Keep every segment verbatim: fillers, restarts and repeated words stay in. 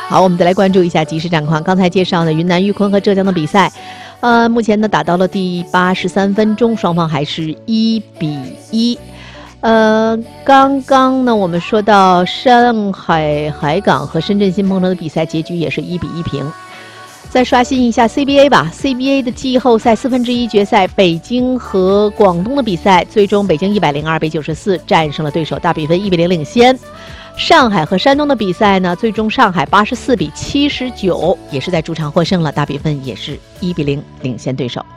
好，我们再来关注一下即时战况。刚才介绍呢，云南玉坤和浙江的比赛，呃，目前呢打到了第八十三分钟，双方还是一比一。呃，刚刚呢，我们说到上海海港和深圳新鹏城的比赛结局也是一比一平。再刷新一下 C B A 吧 ，C B A 的季后赛四分之一决赛，北京和广东的比赛，最终北京一百零二比九十四战胜了对手，大比分一比零领先。上海和山东的比赛呢，最终上海八十四比七十九，也是在主场获胜了，大比分也是一比零领先对手。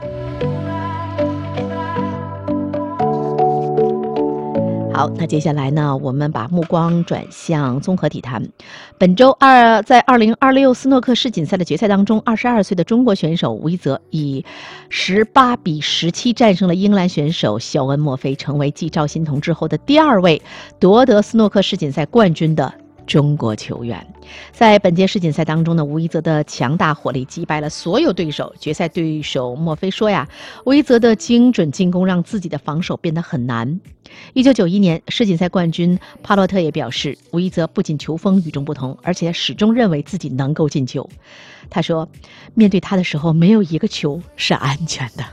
好，那接下来呢，我们把目光转向综合体坛。本周二，在二零二六斯诺克世锦赛的决赛当中，二十二岁的中国选手吴一泽以十八比十七战胜了英格兰选手肖恩·墨菲，成为继赵欣彤之后的第二位夺得斯诺克世锦赛冠军的中国球员。在本届世锦赛当中呢，吴一泽的强大火力击败了所有对手。决赛对手墨菲说呀，吴一泽的精准进攻让自己的防守变得很难。一九九一年世锦赛冠军帕洛特也表示，吴一泽不仅球风与众不同，而且始终认为自己能够进球。他说，面对他的时候，没有一个球是安全的。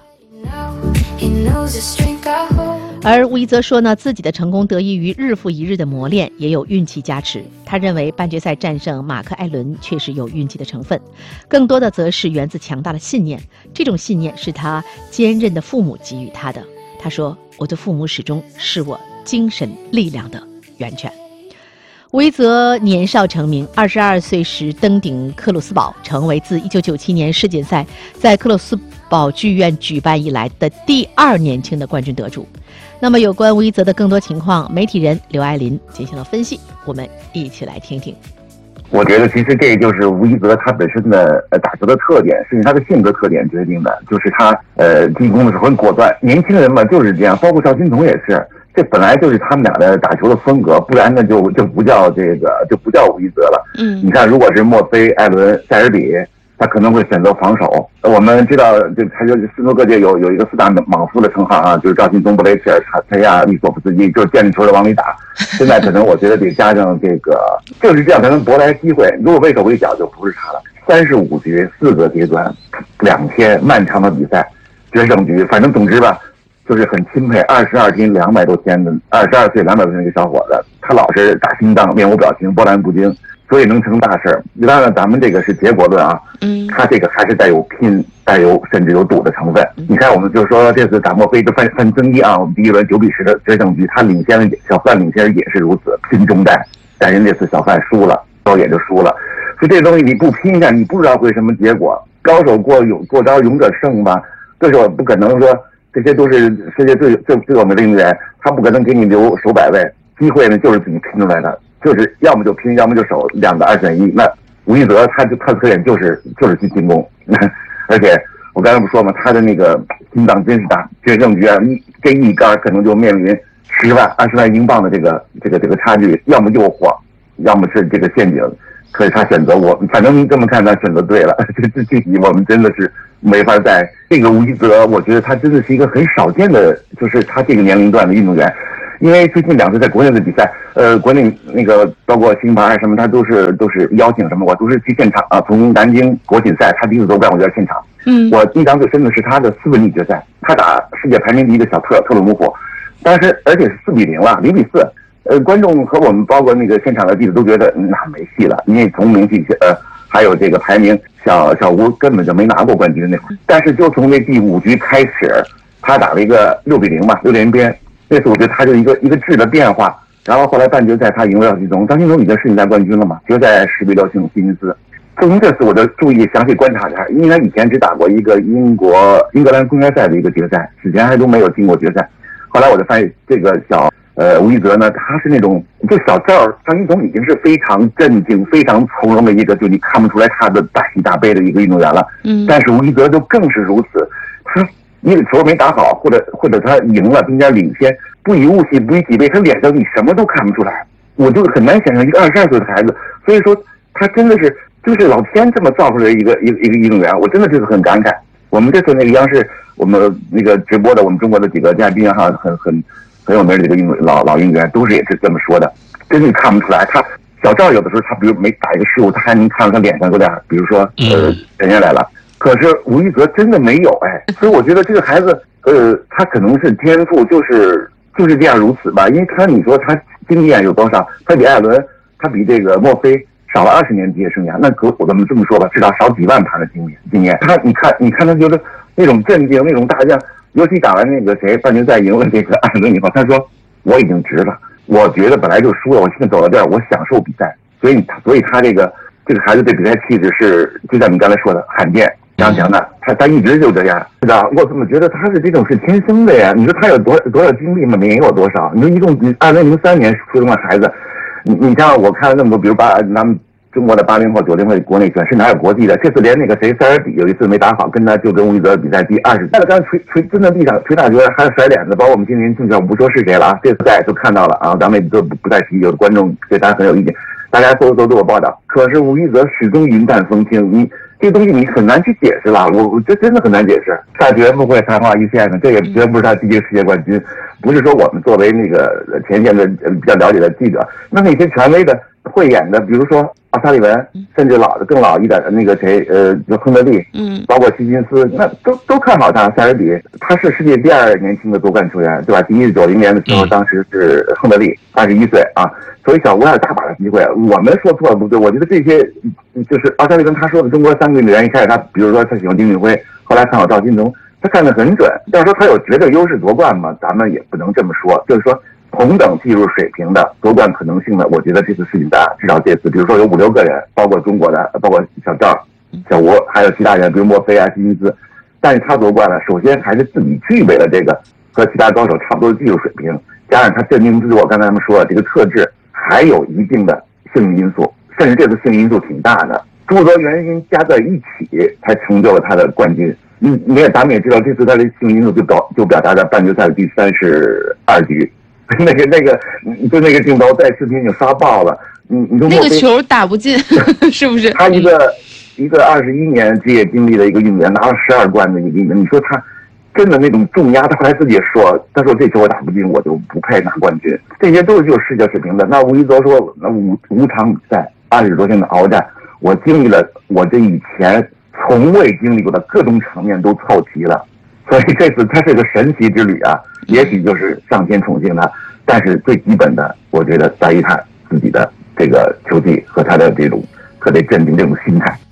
而吴一泽说呢，自己的成功得益于日复一日的磨练，也有运气加持。他认为半决赛战胜马克·艾伦确实有运气的成分，更多的则是源自强大的信念。这种信念是他坚韧的父母给予他的。他说，我的父母始终是我精神力量的源泉。吴一泽年少成名，二十二岁时登顶克鲁斯堡，成为自一九九七年世锦赛在克鲁斯堡剧院举办以来的第二年轻的冠军得主。那么有关吴一泽的更多情况，媒体人刘爱林进行了分析，我们一起来听听。 我觉得其实这就是吴一泽他本身的呃打球的特点，甚至他的性格特点决定的，就是他呃进攻的时候很果断。年轻人嘛就是这样，包括赵欣彤也是，这本来就是他们俩的打球的风格，不然呢就就不叫这个就不叫吴一泽了。嗯，你看，如果是墨菲、艾伦、塞尔比，他可能会选择防守。我们知道，就他就斯诺克界有有一个四大莽夫的称号啊，就是赵欣彤、布雷切尔、查查亚、利索夫斯基，就是见着球的往里打。现在可能我觉得得加上这个，就是这样才能博来机会。如果畏手畏脚，就不是他了。三十五局，四个阶段，两天漫长的比赛，决胜局，反正总之吧，就是很钦佩。二十二斤两百多天的，二十二岁两百多天的一个小伙子，他老是大心脏，面无表情，波澜不惊。所以能成大事。当然咱们这个是结果论啊，嗯，他这个还是带有拼、带有甚至有赌的成分。你看，我们就说这次打墨菲的范范增一啊，我们第一轮九比十的决胜局，他领先了，小范领先也是如此，拼中带，但人这次小范输了，高也就输了。所以这东西你不拼一下，你不知道会什么结果。高手过勇过招，勇者胜吧。对手不可能说这些都是世界最最最有名的运动员，他不可能给你留手百位，机会呢就是自己拼出来的。就是要么就拼，要么就守，两个二选一。那吴一泽他就他的特点就是就是去进攻，而且我刚才不说嘛，他的那个心脏真是大，决胜局啊，一这一杆可能就面临十万、二十万英镑的这个这个这个差距，要么诱惑，要么是这个陷阱。可是他选择我，反正这么看，他选择对了。这这具体我们真的是没法在这个吴一泽，我觉得他真的是一个很少见的，就是他这个年龄段的运动员。因为最近两次在国内的比赛，呃，国内那个包括星牌什么，他都是都是邀请什么，我都是去现场啊。从南京国锦赛，他第一次夺冠，我就在现场。嗯，我印象最深的是他的四分之一决赛，他打世界排名第一的小特特鲁姆普，当时而且是四比零了，零比四。呃，观众和我们包括那个现场的记者都觉得、嗯、那没戏了，因为从名气呃还有这个排名，小小吴根本就没拿过冠军的那会儿。但是就从那第五局开始，他打了一个六比零嘛，六连鞭。这次我觉得他就一个一个质的变化，然后后来半决赛他赢了赵欣彤，赵欣彤已经世锦赛冠军了嘛，决赛十比六胜西尼斯。从这次我就注意详细观察一下，因为他以前只打过一个英国英格兰公开赛的一个决赛，之前还都没有进过决赛。后来我就发现这个小呃吴一泽呢，他是那种就小赵赵欣彤已经是非常镇静、非常从容的一个，就你看不出来他的大喜大悲的一个运动员了。嗯，但是吴一泽就更是如此，他。一个球没打好，或者或者他赢了，并且领先，不以物喜，不以己悲，他脸上你什么都看不出来，我就很难想象一个二十二岁的孩子，所以说他真的是就是老天这么造出来一个一个一个运动员，我真的就是很感慨。我们这次那个央视我们那个直播的，我们中国的几个嘉宾哈，很很很有名的这个运动老老运动员都是也是这么说的，真是看不出来他小赵有的时候他比如没打一个失误，他还能看到他脸上有点，比如说呃沉下来了。可是吴一泽真的没有哎，所以我觉得这个孩子呃他可能是天赋就是就是这样如此吧，因为他你说他经验有多少？他比艾伦，他比这个墨菲少了二十年职业生涯，那可我们这么说吧，至少少几万盘的经验经验。他你看你看他就是那种镇定那种大将，尤其打完那个谁半决赛赢了这个艾伦以后，他说我已经值了。我觉得本来就输了，我现在走到这儿，我享受比赛，所以他，所以他这个这个孩子对比赛气质是，就像你刚才说的罕见强强的，他他一直就这样，是吧？我怎么觉得他是这种是天生的呀？你说他有多多少经历吗？没有多少。你说一共二零零三年出生的孩子，你你像我看了那么多，比如八咱们中国的八零后、九零后国内选是哪有国际的？这次连那个谁塞尔比有一次没打好，跟他就跟吴一泽比赛第二十，那刚捶捶蹲在地上捶大脚，还甩脸子，包括我们今年竞选不说是谁了啊，这次赛都看到了啊，咱们也都不不再提，有的观众对他很有意见，大家都都对我报道。可是吴一泽始终云淡风轻，你这东西你很难去解释了，我我这真的很难解释。他绝不会昙花一现的，这也绝不是他第一个世界冠军，不是说我们作为那个前线的比较了解的记者，那那些权威的会演的，比如说奥沙利文，甚至老的更老一点的那个谁，呃，就亨德利，嗯，包括希金斯，那都都看好他。塞尔比，他是世界第二年轻的夺冠球员，对吧？第一是九零年的时候，当时是亨德利，二十一岁啊，所以小吴还有大把的机会。我们说错了不对？我觉得这些就是奥沙利文他说的中国三个运动员，一开始他比如说他喜欢丁俊晖，后来看好赵金龙，他看得很准。要说他有绝对优势夺冠嘛，咱们也不能这么说，就是说。同等技术水平的夺冠可能性的，我觉得这次世锦赛至少这次，比如说有五六个人，包括中国的，包括小赵、小吴，还有其他人，比如墨菲啊、希金斯，但是他夺冠了，首先还是自己具备了这个和其他高手差不多的技术水平，加上他镇定自我，刚才咱们说了这个特质，还有一定的幸运因素，甚至这次幸运因素挺大的，诸多原因加在一起，才成就了他的冠军。嗯，你也咱们也知道，这次他的幸运因素就表就表达在半决赛的第三十二局。那个那个，就那个镜头在视频已经刷爆了。你你说那个球打不进，是不是？ 他一个一个二十一年职业经历的一个运动员，拿了十二冠的一个运动员，你说他真的那种重压，他后来自己也说，他说这球我打不进，我就不配拿冠军。这些都是就是世界水平的。那吴一泽说，那五五场比赛，二十多天的鏖战，我经历了我这以前从未经历过的各种场面都凑齐了。所以这次它是个神奇之旅啊，也许就是上天宠幸他，但是最基本的，我觉得在于他自己的这个球技和他的这种特别镇定这种心态。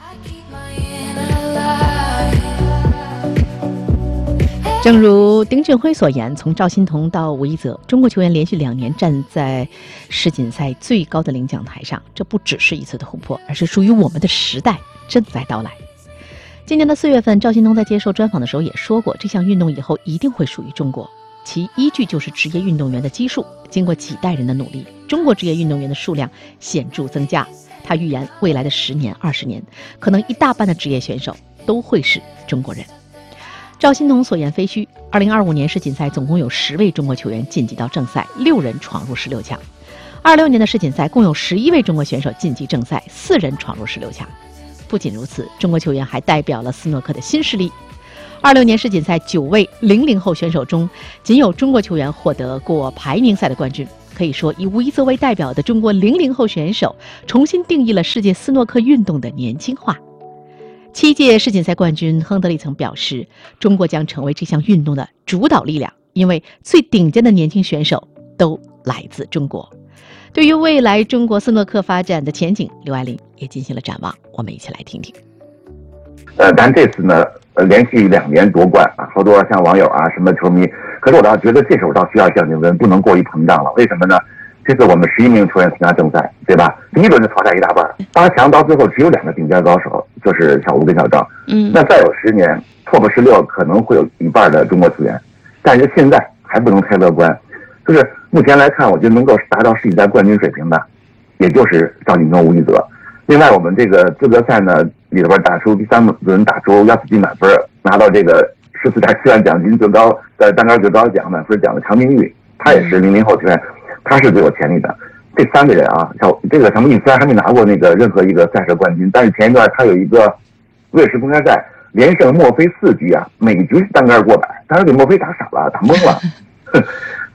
正如丁俊晖所言，从赵心童到吴一泽，中国球员连续两年站在世锦赛最高的领奖台上，这不只是一次的突破，而是属于我们的时代正在到来。今年的四月份，赵心童在接受专访的时候也说过，这项运动以后一定会属于中国，其依据就是职业运动员的基数。经过几代人的努力，中国职业运动员的数量显著增加。他预言未来的十年、二十年，可能一大半的职业选手都会是中国人。赵心童所言非虚。二零二五年世锦赛总共有十位中国球员晋级到正赛，六人闯入十六强。二六年的世锦赛共有十一位中国选手晋级正赛，四人闯入十六强。不仅如此，中国球员还代表了斯诺克的新势力。二六年世锦赛九位零零后选手中，仅有中国球员获得过排名赛的冠军。可以说，以吴一泽为代表的中国零零后选手重新定义了世界斯诺克运动的年轻化。七届世锦赛冠军亨德利曾表示，中国将成为这项运动的主导力量，因为最顶尖的年轻选手都来自中国。对于未来中国斯诺克发展的前景，刘爱玲也进行了展望，我们一起来听听。 呃，但这次呢，呃，连续两年夺冠啊，好多像网友啊，什么球迷，可是我倒觉得这手倒需要降低温，不能过于膨胀了。为什么呢？这次我们十一名球员参加正赛，对吧？第一轮就淘汰一大半，八强到最后只有两个顶尖高手，就是小吴跟小赵。嗯，那再有十年 ，Top 十六可能会有一半的中国球员，但是现在还不能太乐观。就是目前来看，我觉得能够达到世锦赛冠军水平的，也就是赵锦东、吴一泽。另外，我们这个资格赛呢里边打出第三轮打出压死金满分，拿到这个十四点七万奖金最高的单杆最高奖满分奖的常明玉，他也是零零后球员，他是最有潜力的。这三个人啊，像这个常明玉虽然还没拿过那个任何一个赛事冠军，但是前一段他有一个瑞士公开赛连胜墨菲四局啊，每局是单杆过百，当时给墨菲打傻了，打懵了。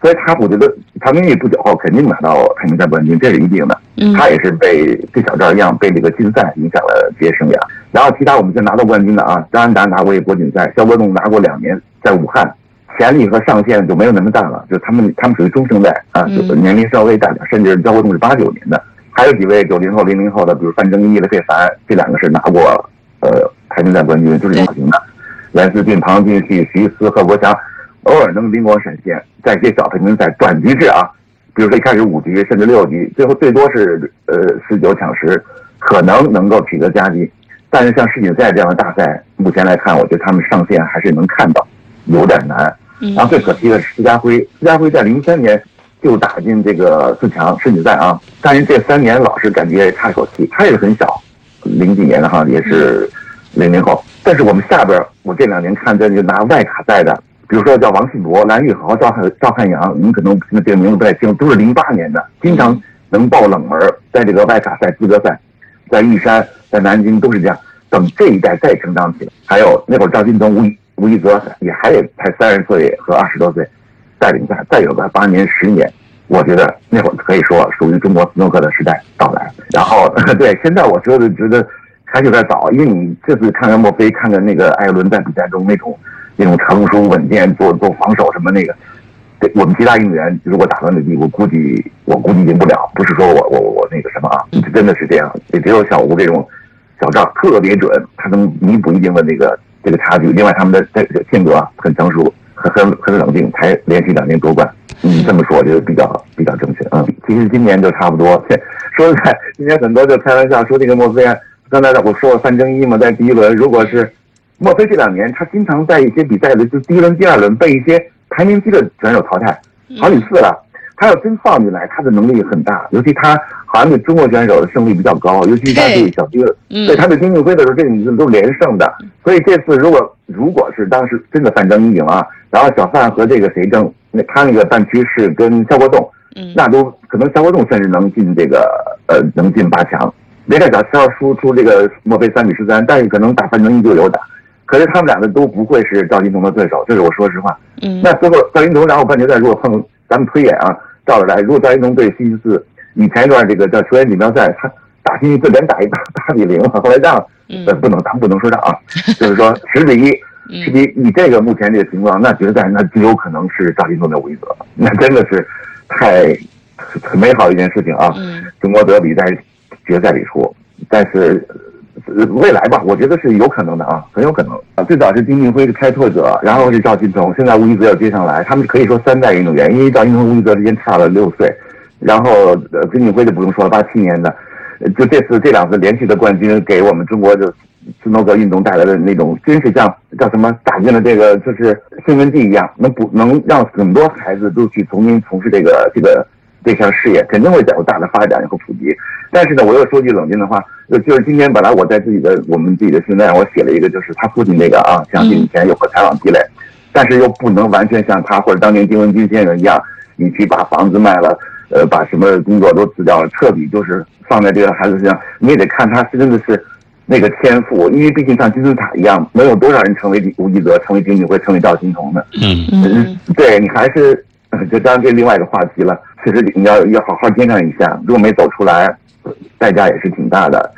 所以他我觉得曹明义不久后肯定拿到排名赛冠军，这是一定的。他也是被跟小赵一样被这个金赛影响了职业生涯。然后其他我们就拿到冠军的啊，张安达拿过一个国锦赛，肖国栋拿过两年在武汉，潜力和上限就没有那么大了，就他们他们属于中生代啊，就年龄稍微大点，甚至肖国栋是八九年的。还有几位九零后、零零后的，比如范正义的费凡，这两个是拿过呃排名赛冠军，就是小型的。袁思俊、庞俊旭、徐思、贺国强，偶尔能灵光闪现，在一些小排名赛短局制啊，比如说一开始五局甚至六局，最后最多是呃十九抢十，可能能够取得佳绩。但是像世锦赛这样的大赛，目前来看，我觉得他们上限还是能看到，有点难。然后最可惜的是施家辉，施家辉在零三年就打进这个四强世锦赛啊，但是这三年老是感觉差一口气，他也是很小，零几年的哈，也是零零后。但是我们下边，我这两年看这就拿外卡赛的，比如说叫王信博、蓝玉豪、赵汉赵汉阳，你们可能听这个名字不太清，都是零八年的，经常能爆冷门，在这个外卡赛、资格赛，在玉山、在南京都是这样。等这一代再成长起来，还有那会儿赵金童、吴吴一泽也还得才三十岁和二十多岁。带领下，再有个八年、十年，我觉得那会儿可以说属于中国斯诺克的时代到来。然后，对，现在我说的觉得还有点早，因为你这次看看墨菲，看看那个艾伦在比赛中那种那种成熟稳健、做做防守什么那个，对我们其他运动员如果打到那地步，估计我估计赢不了。不是说我我我那个什么啊，真的是这样。也只有小吴这种小赵特别准，他能弥补一定的那个这个差距。另外，他们的这个性格很成熟。很很很冷静，才连续两年夺冠。嗯，这么说我觉得比较比较正确。嗯，其实今年就差不多。说实在，今年很多就开玩笑说这个墨菲啊，刚才我说了范正一嘛，在第一轮，如果是墨菲这两年，他经常在一些比赛的就第一轮、第二轮被一些排名低的选手淘汰，好几次了。他要真放进来，他的能力很大，尤其他好像对中国选手的胜率比较高，尤其他对小丁，对他对丁俊晖的时候，这种都连胜的。所以这次如果如果是当时真的范正一赢啊，然后小范和这个谁争，那他那个半区是跟肖国栋，那都可能肖国栋甚至能进这个呃能进八强。别看小肖输出这个墨菲三比十三，但是可能打范正一就有打。可是他们两个都不会是赵金童的对手，这是我说实话。嗯，那最后赵金童然后半决赛如果碰，咱们推演啊，照着来，如果赵金童对西西斯，以前一段这个叫球员锦标赛，他打西西斯连打一八八比零，后来让，呃不能咱们不能说让啊，就是说十比一，十比一，你这个目前这个情况，那决赛那就有可能是赵金童的吴一泽，那真的是太很美好一件事情啊！中国德比在决赛里出，但是。未来吧，我觉得是有可能的啊，很有可能啊。最早是丁俊晖是开拓者，然后是赵金童，现在吴一泽要接上来，他们可以说三代运动员，因为赵金童、吴一泽之间差了六岁，然后呃丁俊晖就不用说了，八七年的，就这次这两次连续的冠军，给我们中国的斯诺克运动带来的那种，真是像叫什么打进了这个就是兴奋剂一样，能补能让很多孩子都去重新从事这个这个这项事业，肯定会有大的发展和普及。但是呢，我又说句冷静的话，就是今天本来我在自己的我们自己的训练，我写了一个，就是他父亲那个啊，相信以前有过采访积累，但是又不能完全像他或者当年丁文军先生一样，你去把房子卖了，呃，把什么工作都辞掉了，彻底就是放在这个孩子身上，你也得看他真的是那个天赋，因为毕竟像金字塔一样，没有多少人成为吴一泽，成为丁俊晖，成为赵金童的。嗯嗯，对你还是就当然这另外一个话题了，确实你要要好好掂量一下，如果没走出来。代价也是挺大的。